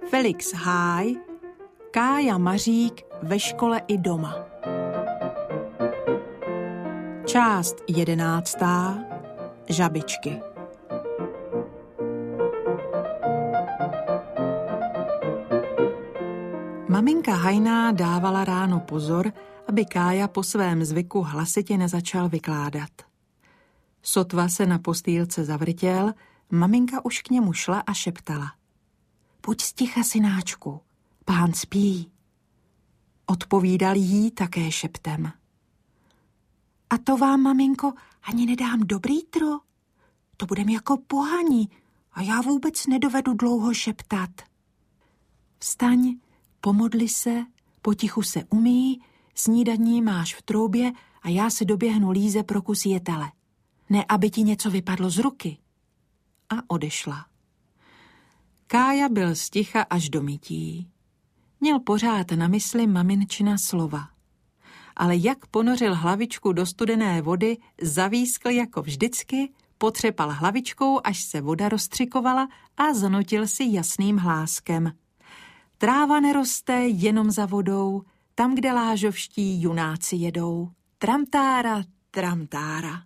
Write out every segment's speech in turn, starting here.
Felix Háj, Kája Mařík ve škole i doma. Část 11. Žabičky. Maminka Hajná dávala ráno pozor, aby Kája po svém zvyku hlasitě nezačal vykládat. Sotva se na postýlce zavrtěl, maminka už k němu šla a šeptala. Buď sticha, synáčku, pán spí. Odpovídal jí také šeptem. A to vám, maminko, ani nedám dobrý tro? To budem jako pohani a já vůbec nedovedu dlouho šeptat. Vstaň, pomodli se, potichu se umyj, snídaní máš v troubě a já si doběhnu Líze pro kus jetele. Ne, aby ti něco vypadlo z ruky. A odešla. Kája byl sticha až do mytí. Měl pořád na mysli maminčina slova. Ale jak ponořil hlavičku do studené vody, zavískl jako vždycky, potřepal hlavičkou, až se voda rozstřikovala a zanutil si jasným hláskem. Tráva neroste jenom za vodou, tam, kde lážovští junáci jedou. Tramtára, tramtára.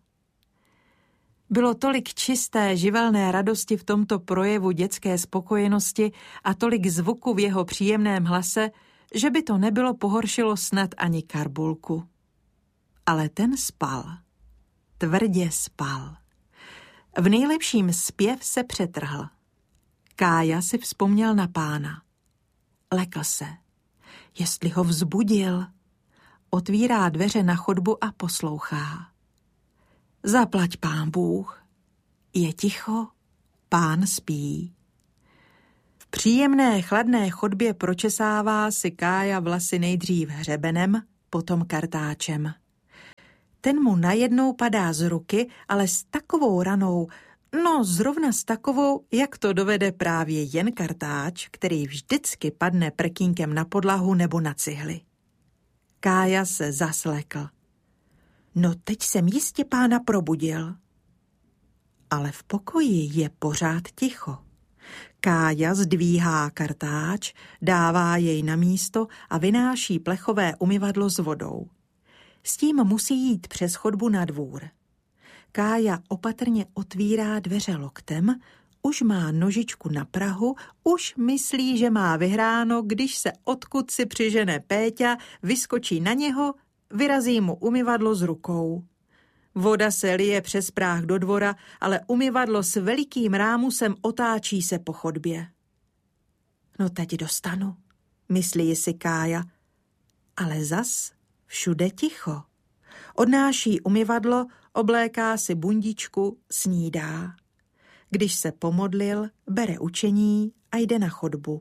Bylo tolik čisté, živelné radosti v tomto projevu dětské spokojenosti a tolik zvuku v jeho příjemném hlase, že by to nebylo pohoršilo snad ani Karbulku. Ale ten spal. Tvrdě spal. V nejlepším zpěv se přetrhl. Kája si vzpomněl na pána. Lekl se. Jestli ho vzbudil. Otvírá dveře na chodbu a poslouchá. Zaplať pán Bůh. Je ticho, pán spí. V příjemné chladné chodbě pročesává si Kája vlasy nejdřív hřebenem, potom kartáčem. Ten mu najednou padá z ruky, ale s takovou ranou, no zrovna s takovou, jak to dovede právě jen kartáč, který vždycky padne prkínkem na podlahu nebo na cihly. Kája se zaslekl. No teď jsem jistě pána probudil. Ale v pokoji je pořád ticho. Kája zdvíhá kartáč, dává jej na místo a vynáší plechové umyvadlo s vodou. S tím musí jít přes chodbu na dvůr. Kája opatrně otvírá dveře loktem, už má nožičku na prahu, už myslí, že má vyhráno, když se odkud si přižene Péťa, vyskočí na něho, vyrazí mu umyvadlo z rukou. Voda se lije přes práh do dvora, ale umyvadlo s velikým rámusem otáčí se po chodbě. No teď dostanu, myslí si Kája, ale zas všude ticho. Odnáší umyvadlo, obléká si bundičku, snídá. Když se pomodlil, bere učení a jde na chodbu.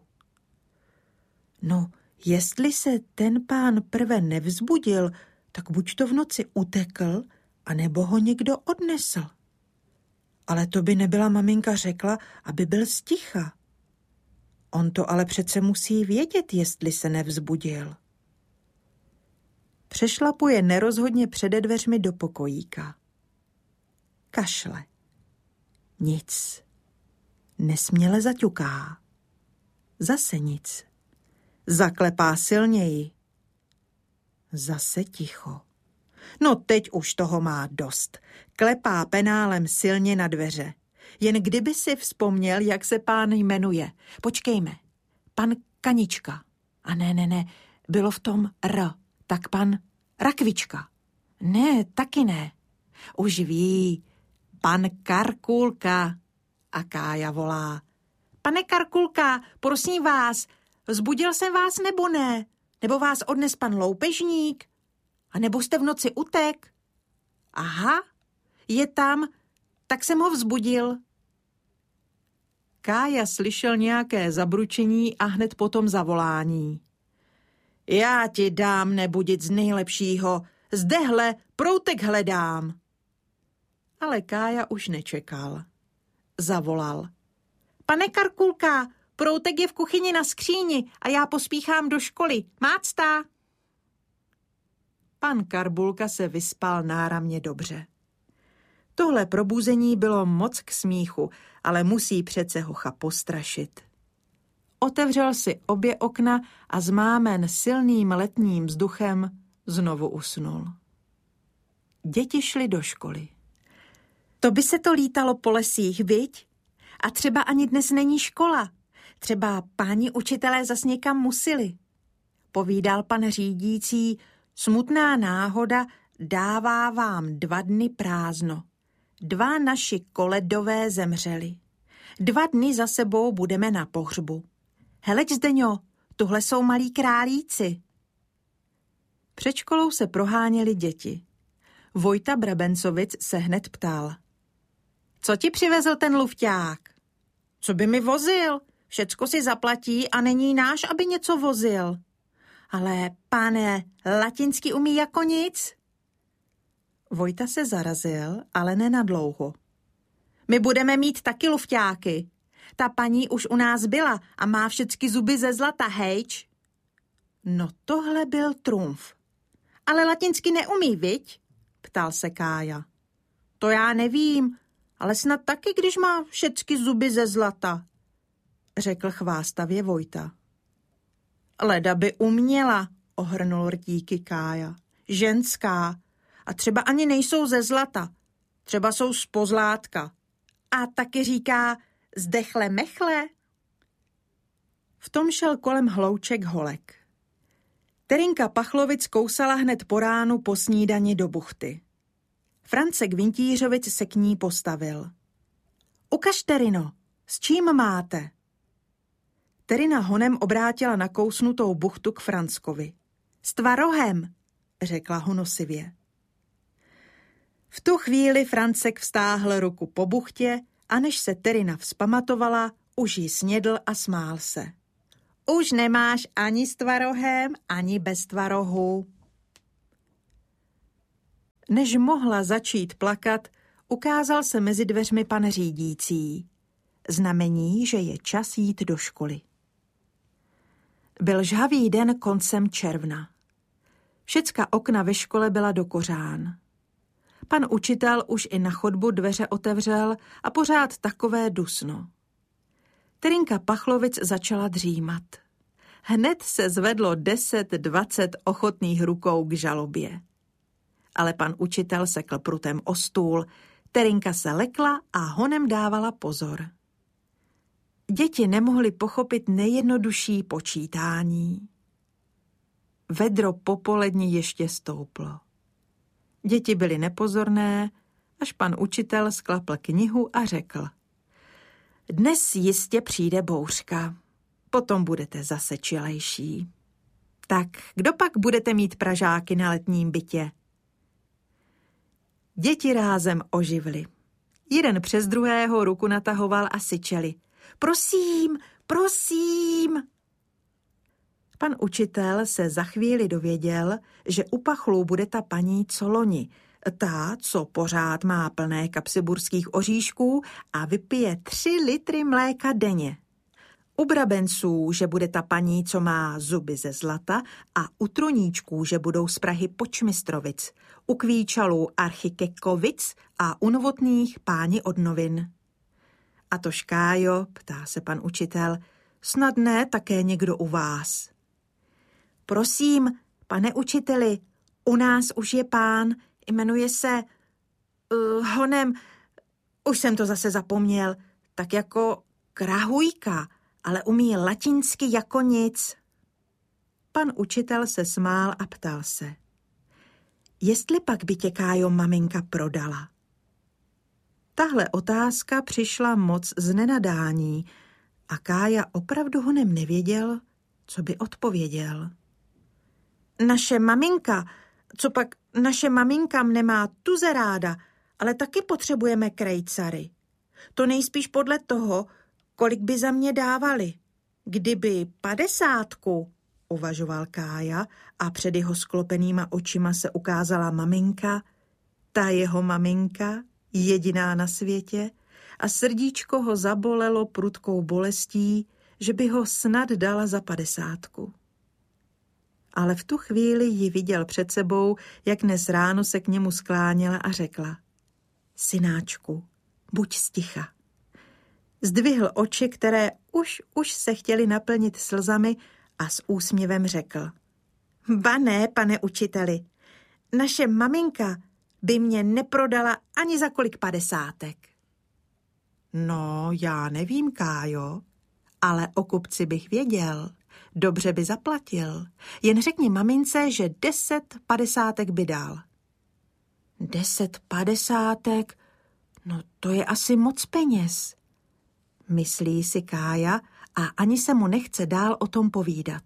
No, jestli se ten pán prve nevzbudil, tak buď to v noci utekl, anebo ho někdo odnesl. Ale to by nebyla maminka řekla, aby byl sticha. On to ale přece musí vědět, jestli se nevzbudil. Přešlapuje nerozhodně přede dveřmi do pokojíka. Kašle. Nic. Nesměle zaťuká. Zase nic. Zaklepá silněji. Zase ticho. No teď už toho má dost. Klepá penálem silně na dveře. Jen kdyby si vzpomněl, jak se pán jmenuje. Počkejme. Pan Kanička. A ne, bylo v tom R. Tak pan Rakvička. Ne, taky ne. Už ví. Pan Karkulka. A Kája volá. Pane Karkulka, prosím vás, vzbudil jsem vás nebo ne? Nebo vás odnes pan loupežník? A nebo jste v noci utek? Aha, je tam, tak jsem ho vzbudil. Kája slyšel nějaké zabručení a hned potom zavolání. Já ti dám nebudit z nejlepšího, zdehle proutek hledám. Ale Kája už nečekal. Zavolal. Pane Karkulka, proutek je v kuchyni na skříni a já pospíchám do školy. Mácta? Pan Karbulka se vyspal náramně dobře. Tohle probuzení bylo moc k smíchu, ale musí přece hocha postrašit. otevřel si obě okna a zmámen silným letním vzduchem znovu usnul. Děti šly do školy. To by se to lítalo po lesích, viď? A třeba ani dnes není škola. Třeba páni učitelé zas někam museli. Povídal pan řídící, smutná náhoda dává vám 2 dny prázdno. 2 naši koledové zemřeli. 2 dny za sebou budeme na pohřbu. Heleď, Zdeňo, tuhle jsou malí králíci. Před školou se proháněli děti. Vojta Brabencovic se hned ptal. Co ti přivezl ten lufťák? Co by mi vozil? Všecko si zaplatí a není náš, aby něco vozil. Ale, pane, latinsky umí jako nic. Vojta se zarazil, ale ne na dlouho. My budeme mít taky lufťáky. Ta paní už u nás byla a má všecky zuby ze zlata, hejč. No tohle byl trumf. Ale latinsky neumí, viď? Ptal se Kája. To já nevím, ale snad taky, když má všecky zuby ze zlata, řekl chvástavě Vojta. Leda by uměla, ohrnul rtíky Kája. Ženská. A třeba ani nejsou ze zlata. Třeba jsou z pozlátka. A taky říká zdechle mechle. V tom šel kolem hlouček holek. Terinka Pachlovic kousala hned po ránu po snídani do buchty. Francek Vintířovic se k ní postavil. Ukaž, Terino, s čím máte? Terina honem obrátila nakousnutou buchtu k Franckovi. S tvarohem, řekla honosivě. V tu chvíli Francek vztáhl ruku po buchtě a než se Terina vzpamatovala, už ji snědl a smál se. Už nemáš ani s tvarohem, ani bez tvarohu. Než mohla začít plakat, ukázal se mezi dveřmi pan řídící. Znamení, že je čas jít do školy. Byl žhavý den koncem června. Všecka okna ve škole byla do kořán. Pan učitel už i na chodbu dveře otevřel a pořád takové dusno. Terinka Pachlovic začala dřímat. Hned se zvedlo 10-20 ochotných rukou k žalobě. Ale pan učitel sekl prutem o stůl, Terinka se lekla a honem dávala pozor. Děti nemohly pochopit nejjednodušší počítání. Vedro popoledni ještě stouplo. Děti byly nepozorné, až pan učitel sklapl knihu a řekl: Dnes jistě přijde bouřka, potom budete zase čilejší. Tak kdo pak budete mít pražáky na letním bytě? Děti rázem oživly. Jeden přes druhého ruku natahoval a syčeli. Prosím, prosím! Pan učitel se za chvíli dověděl, že u pachlů bude ta paní co loni, ta, co pořád má plné kapsy burských oříšků a vypije 3 litry mléka denně. U brabenců, že bude ta paní, co má zuby ze zlata, a u truníčků, že budou z Prahy Počmistrovic, u kvíčalů Archikekovic a u novotných páni od novin. A to Škájo, ptá se pan učitel, snad ne také někdo u vás. Prosím, pane učiteli, u nás už je pán, jmenuje se honem, už jsem to zase zapomněl, tak jako Krahujka, ale umí latinsky jako nic. Pan učitel se smál a ptal se. Jestli pak by tě, Kájo, maminka prodala? Tahle otázka přišla moc z nenadání a Kája opravdu honem nevěděl, co by odpověděl. Naše maminka, co pak naše maminka nemá tuze ráda, ale taky potřebujeme krejcary. To nejspíš podle toho, kolik by za mě dávali. Kdyby 50, uvažoval Kája a před jeho sklopenýma očima se ukázala maminka, ta jeho maminka, jediná na světě, a srdíčko ho zabolelo prudkou bolestí, že by ho snad dala za 50. Ale v tu chvíli ji viděl před sebou, jak dnes ráno se k němu skláněla a řekla: Synáčku, buď sticha. Zdvihl oči, které už se chtěly naplnit slzami a s úsměvem řekl. Ba ne, pane učiteli, naše maminka by mě neprodala ani za kolik 50. No, já nevím, Kájo, ale o kupci bych věděl. Dobře by zaplatil. Jen řekni mamince, že 10 50 by dal. 10 50? No to je asi moc peněz. Myslí si Kája a ani se mu nechce dál o tom povídat.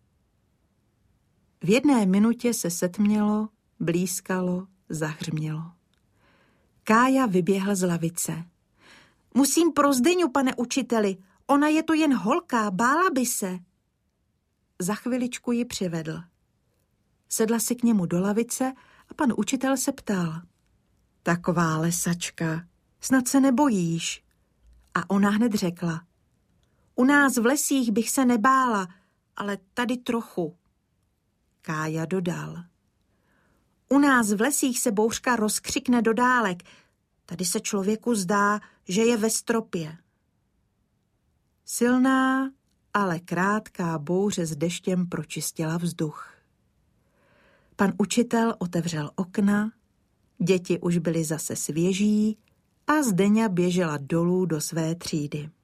V jedné minutě se setmělo, blízkalo, zahřmělo. Kája vyběhl z lavice. Musím pro Zdeňu, pane učiteli, ona je to jen holka, bála by se. Za chviličku ji přivedl. Sedla si k němu do lavice a pan učitel se ptal. Taková lesačka, snad se nebojíš? A ona hned řekla. U nás v lesích bych se nebála, ale tady trochu. Kája dodal. U nás v lesích se bouřka rozkřikne do dálek. Tady se člověku zdá, že je ve stropě. Silná, ale krátká bouře s deštěm pročistila vzduch. Pan učitel otevřel okna, děti už byly zase svěží a Zdeňa běžela dolů do své třídy.